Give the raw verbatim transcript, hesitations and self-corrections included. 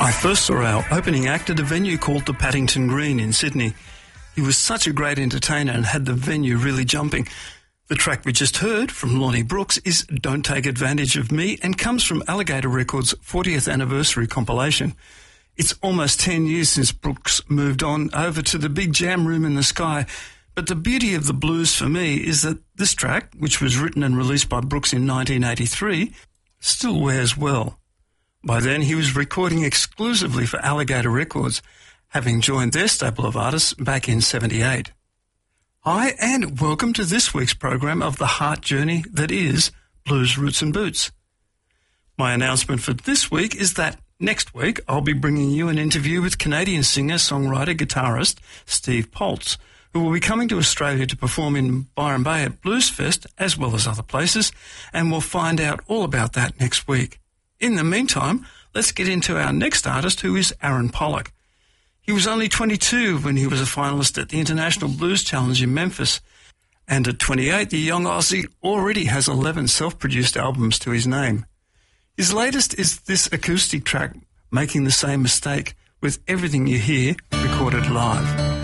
I first saw our opening act at a venue called the Paddington Green in Sydney. He was such a great entertainer and had the venue really jumping. The track we just heard from Lonnie Brooks is Don't Take Advantage of Me and comes from Alligator Records' fortieth anniversary compilation. It's almost ten years since Brooks moved on over to the big jam room in the sky, but the beauty of the blues for me is that this track, which was written and released by Brooks in nineteen eighty-three, still wears well. By then he was recording exclusively for Alligator Records, having joined their stable of artists back in seventy-eight. Hi, and welcome to this week's program of the heart journey that is Blues Roots and Boots. My announcement for this week is that next week I'll be bringing you an interview with Canadian singer, songwriter, guitarist Steve Poltz, who will be coming to Australia to perform in Byron Bay at Blues Fest as well as other places, and we'll find out all about that next week. In the meantime, let's get into our next artist, who is Aaron Pollock. He was only twenty-two when he was a finalist at the International Blues Challenge in Memphis. And at twenty-eight, the young Aussie already has eleven self-produced albums to his name. His latest is this acoustic track, Making the Same Mistake, with Everything You Hear recorded live.